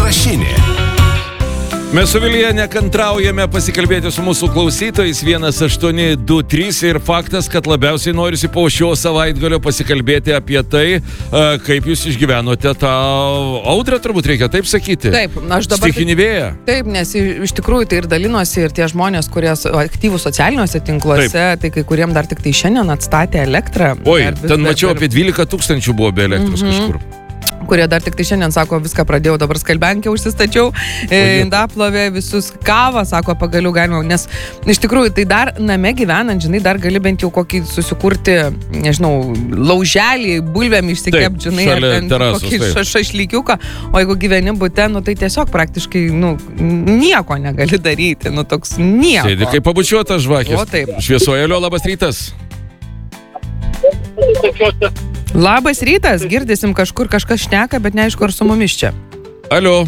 mašinė. Mes su Vilija nekantraujame pasikalbėti su mūsų klausytojais 1823 ir faktas, kad labiausiai norisi po šio savaitgalio pasikalbėti apie tai, kaip jūs išgyvenote tą audrą, turbūt reikia taip sakyti. Taip, aš dabar... Stichinį vėją. Taip, nes iš tikrųjų tai ir dalinosi ir tie žmonės, kurie aktyvūs socialiniuose tinkluose, taip. Tai kai kuriem dar tik tai šiandien atstatė elektrą. Oi, ten mačiau apie 12 000 buvo be elektros kažkur. Kurie dar tik tai šiandien sako, viską pradėjau, dabar skalbenkę užsistačiau, indaplovę, visus kavą, sako, pagaliau galima, nes iš tikrųjų tai dar name gyvenant, žinai, dar gali bent jau kokį susikurti, nežinau, lauželį, bulvėm išsikepti, žinai, ar ten kokį šašlykiuką, o jeigu gyveni bute, nu tai tiesiog praktiškai, nu, nieko negali daryti, nu toks nieko. Sėdi kaip pabučiuotas žvakės. O taip. Šviesuojelio, labas rytas. Labas rytas, girdysim kažkur kažkas šneka, bet neaišku, ar su mumis čia. Alio.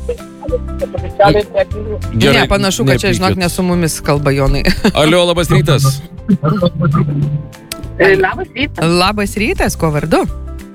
Ne, panašu, kad čia, žinok, ne su mumis kalba Jonai. Alio, labas rytas. Labas rytas. Labas rytas, ko vardu?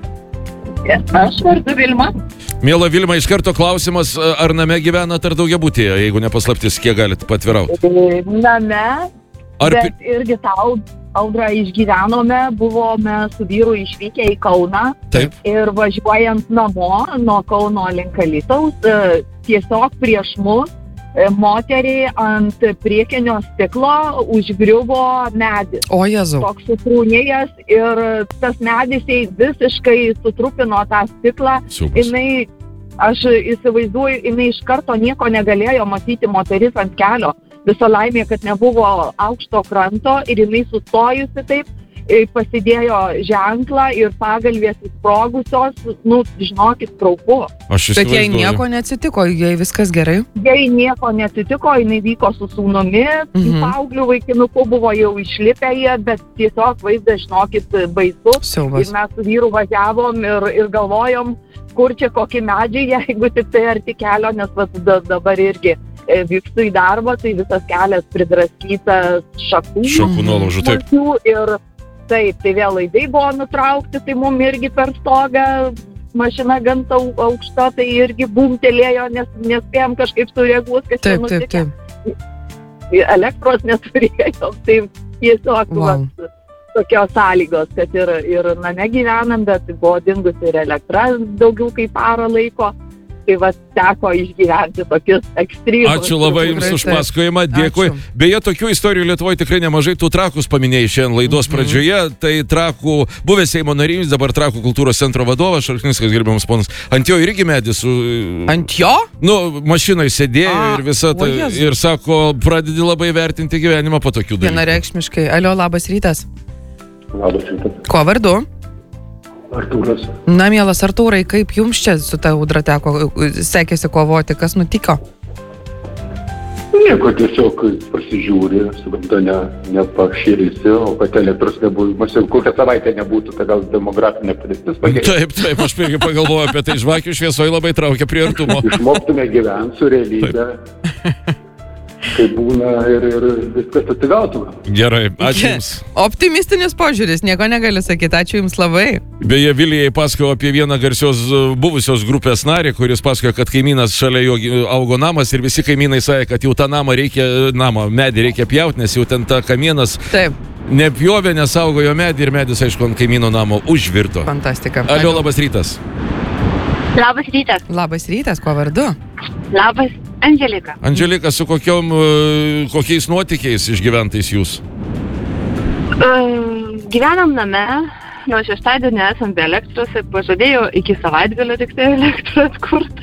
Aš vardu Vilma. Miela Vilma, iš karto klausimas, ar name gyvenat ar daugiabutyje, jeigu nepaslaptis, kiek galit patvirauti? Name, bet irgi tau audrą išgyvenome, buvome su vyru išvykę į Kauną. Taip. Ir važiuojant namo nuo Kauno link Alytaus, tiesiog prieš mus moteriai ant priekinio stiklo užgriuvo medis. O Jėzau. Toks sutrūnėjęs ir tas medis visiškai sutrupino tą stiklą. Jinai, aš įsivaizduoju, jinai iš karto nieko negalėjo matyti moteris ant kelio. Viso laimė, kad nebuvo aukšto kranto ir jinai sustojusi taip, pasidėjo ženklą ir pagalvės įsprogusios, nu, žinokit, kraupu. Bet jai nieko neatsitiko, jai viskas gerai? Jai nieko neatsitiko, jinai vyko su sūnumi, paauglių vaikinuku buvo jau išlipę jie, bet tiesiog vaizdas, žinokit, baisu. Siaubas. Ir mes su vyru važiavom ir galvojom, kur čia kokį medžiai, jeigu tik tai arti kelio, nes dabar irgi vykstu į darbą, tai visas kelias pridraskytas šakų nuolaužų, taip. Ir taip, tai vėl laidai buvo nutraukti, tai mum irgi per stogą mašina gan aukšta, tai irgi bumtelėjo, nes nespėjom kažkaip sureaguoti, kas čia nutikė. Elektros neturėjom, tai tiesiog tokios sąlygos, kad ir name gyvenam, bet buvo dingusi ir elektra daugiau kaip parą laiko. Tai teko išgyventi tokius ekstrymus. Ačiū labai Jums už pasakojimą, dėkui. Ačiū. Beje, tokių istorijų Lietuvoje tikrai nemažai, tų Trakus paminėjai šiandien laidos pradžioje, tai Trakų buvęs Seimo narys, dabar Trakų kultūros centro vadovas, Šarknickas, gerbiamas ponas, ant jo irgi medis. Ant jo? Nu, mašinai sėdėjo ir visą tai, ir sako, pradedi labai vertinti gyvenimą po tokių dalykų. Vienareikšmiškai. Alio, labas rytas. Labas rytas. Ko vardu? Artūras. Na, mielas Artūrai, kaip jums čia su ta audra sekėsi kovoti, kas nutiko? Nieko, tiesiog pasižiūri, suprantu, nepakšėlysi, o kad elektros nebūtų, kokią savaitę nebūtų, tai gal demografinė padėtis pagerėtų. Taip, aš irgi pagalvoju apie tai, žvakių šviesoje labai traukia prie artumo. Išmoktume gyventi su realybė. Kaip būna ir viskas atsigautų. Gerai, ačiū Jums. Optimistinis požiūris, nieko negali sakyti, ačiū Jums labai. Beje, Vilijai pasakojo apie vieną garsios buvusios grupės narį, kuris pasakojo, kad kaimynas šalia jo augo namas ir visi kaimynai sakė, kad jau tą medį reikia pjauti, nes jau ten ta kamienas nepjovė, nes augo jo medį ir medis, aišku, ant kaimyno namo užvirto. Fantastika. Alio, labas rytas. Labas rytas. Labas rytas, ko vardu? Labas, Andželika. Andželika, su kokiais nuotykiais išgyventais jūs? Gyvenam name, nuo šeštadienio esam be elektros ir pažadėjau iki savaitgalio tik tai elektrą atkurti.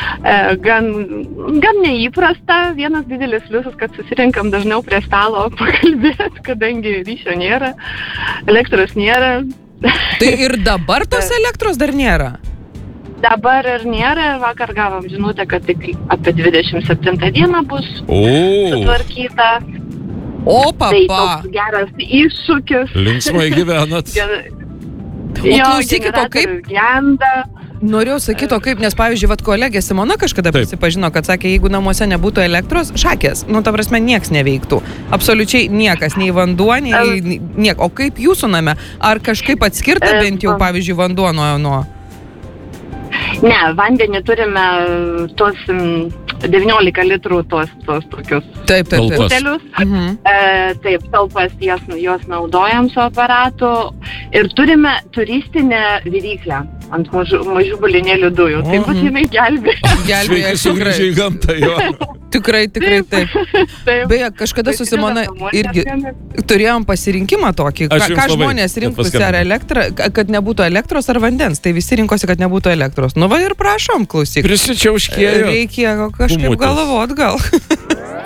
Gan neįprasta, vienas didelis pliusas, kad susirinkam dažniau prie stalo pakalbėti, kadangi ryšio nėra, elektros nėra. Tai ir dabar tos elektros dar nėra? Dabar ir nėra, vakar gavom žinutę, kad tik apie 27 dieną bus sutvarkyta. O, papa! Tai toks geras iššūkis. Linksmai gyvenat. Klausykit, o kaip? Norėjau sakyti, o kaip, nes pavyzdžiui, kolegė Simona kažkada prisipažino, kad sakė, jeigu namuose nebūtų elektros, šakės, ta prasme, nieks neveiktų. Absoliučiai niekas, nei vanduo, nei niek. O kaip jūsų name? Ar kažkaip atskirta bent jau, pavyzdžiui, vanduo nuo? Ne, vandenį turime tos 19 litrų tos tokius butelius. Taip, talpas jos naudojam su aparatu ir turime turistinę viryklę ant mažų balinėlių dujų. Tai bus jinai gelbėja. Sugrįžę į gamtą, jo. Tikrai taip. Beje, kažkada su Simona irgi turėjom pasirinkimą tokį. Ką žmonės rinktųsi, ar elektrą, kad nebūtų elektros ar vandens. Tai visi rinkosi, kad nebūtų elektros. Nu va ir prašom, klausyk. Prisičiauškėjo. Reikėjo kažkaip galvot gal.